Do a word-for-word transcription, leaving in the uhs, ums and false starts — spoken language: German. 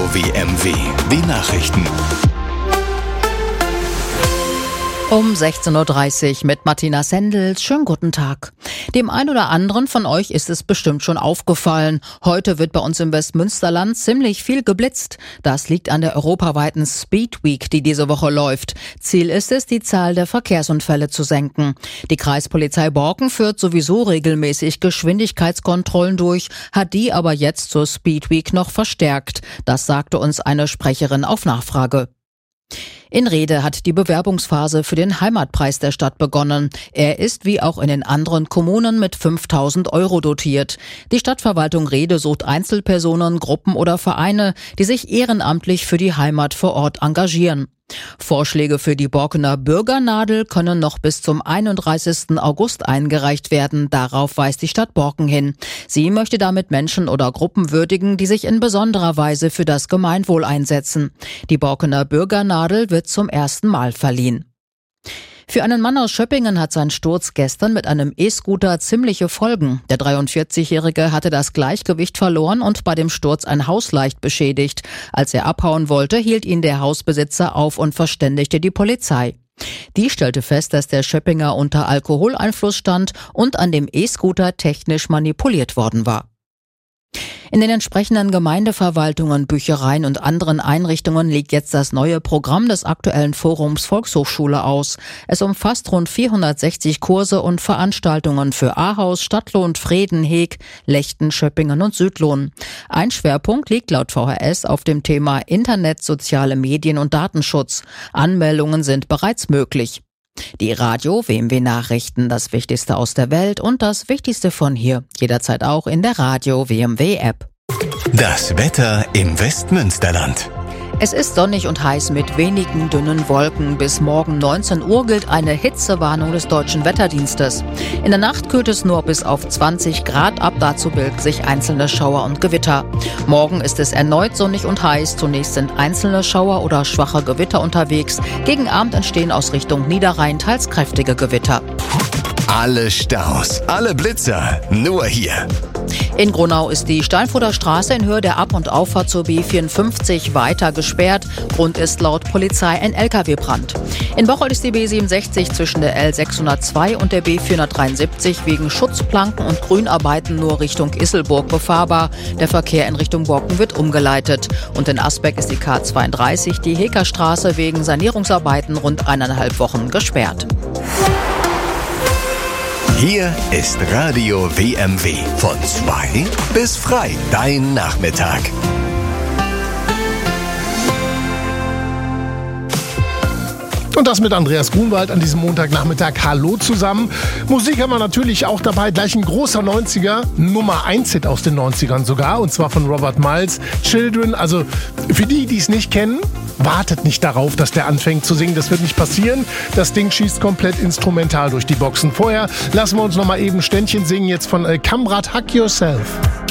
W M W. Die Nachrichten. Um sechzehn Uhr dreißig mit Martina Sendels. Schönen guten Tag. Dem einen oder anderen von euch ist es bestimmt schon aufgefallen. Heute wird bei uns im Westmünsterland ziemlich viel geblitzt. Das liegt an der europaweiten Speed Week, die diese Woche läuft. Ziel ist es, die Zahl der Verkehrsunfälle zu senken. Die Kreispolizei Borken führt sowieso regelmäßig Geschwindigkeitskontrollen durch, hat die aber jetzt zur Speed Week noch verstärkt. Das sagte uns eine Sprecherin auf Nachfrage. In Rhede hat die Bewerbungsphase für den Heimatpreis der Stadt begonnen. Er ist wie auch in den anderen Kommunen mit fünftausend Euro dotiert. Die Stadtverwaltung Rhede sucht Einzelpersonen, Gruppen oder Vereine, die sich ehrenamtlich für die Heimat vor Ort engagieren. Vorschläge für die Borkener Bürgernadel können noch bis zum einunddreißigsten August eingereicht werden. Darauf weist die Stadt Borken hin. Sie möchte damit Menschen oder Gruppen würdigen, die sich in besonderer Weise für das Gemeinwohl einsetzen. Die Borkener Bürgernadel wird zum ersten Mal verliehen. Für einen Mann aus Schöppingen hat sein Sturz gestern mit einem E-Scooter ziemliche Folgen. Der dreiundvierzigjährige hatte das Gleichgewicht verloren und bei dem Sturz ein Haus leicht beschädigt. Als er abhauen wollte, hielt ihn der Hausbesitzer auf und verständigte die Polizei. Die stellte fest, dass der Schöppinger unter Alkoholeinfluss stand und an dem E-Scooter technisch manipuliert worden war. In den entsprechenden Gemeindeverwaltungen, Büchereien und anderen Einrichtungen liegt jetzt das neue Programm des aktuellen Forums Volkshochschule aus. Es umfasst rund vierhundertsechzig Kurse und Veranstaltungen für Ahaus, Stadtlohn, Vreden, Heeg, Lechten, Schöppingen und Südlohn. Ein Schwerpunkt liegt laut V H S auf dem Thema Internet, soziale Medien und Datenschutz. Anmeldungen sind bereits möglich. Die Radio W M W Nachrichten, das Wichtigste aus der Welt und das Wichtigste von hier. Jederzeit auch in der Radio W M W App. Das Wetter im Westmünsterland. Es ist sonnig und heiß mit wenigen dünnen Wolken. Bis morgen neunzehn Uhr gilt eine Hitzewarnung des Deutschen Wetterdienstes. In der Nacht kühlt es nur bis auf zwanzig Grad ab. Dazu bilden sich einzelne Schauer und Gewitter. Morgen ist es erneut sonnig und heiß. Zunächst sind einzelne Schauer oder schwache Gewitter unterwegs. Gegen Abend entstehen aus Richtung Niederrhein teils kräftige Gewitter. Alle Staus, alle Blitzer, nur hier. In Gronau ist die Steinfurter Straße in Höhe der Ab- und Auffahrt zur B vierundfünfzig weiter gesperrt. Grund ist laut Polizei ein L K W-Brand. In Bocholt ist die B siebenundsechzig zwischen der L sechshundertzwei und der B vierhundertdreiundsiebzig wegen Schutzplanken und Grünarbeiten nur Richtung Isselburg befahrbar. Der Verkehr in Richtung Borken wird umgeleitet. Und in Asbeck ist die K zweiunddreißig, die Hekerstraße, wegen Sanierungsarbeiten rund eineinhalb Wochen gesperrt. Hier ist Radio W M W. Von zwei bis frei. Dein Nachmittag. Und das mit Andreas Grunwald an diesem Montagnachmittag. Hallo zusammen. Musik haben wir natürlich auch dabei. Gleich ein großer neunziger, Nummer eins Hit aus den neunzigern sogar. Und zwar von Robert Miles, Children. Also für die, die es nicht kennen, wartet nicht darauf, dass der anfängt zu singen. Das wird nicht passieren. Das Ding schießt komplett instrumental durch die Boxen. Vorher lassen wir uns noch mal eben Ständchen singen. Jetzt von äh, Kamrat Hack Yourself.